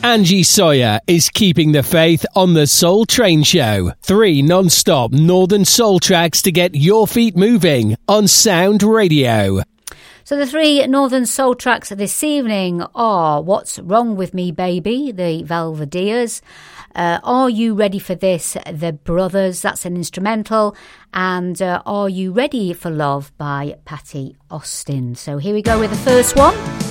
Angie Sawyer is keeping the faith on the Soul Train Show. 3 non-stop Northern Soul tracks to get your feet moving on Sound Radio. So the 3 Northern Soul tracks this evening are What's Wrong With Me Baby, the Belvederes, Are You Ready For This, the Brothers, that's an instrumental, and Are You Ready For Love by Patti Austin. So here we go with the first one.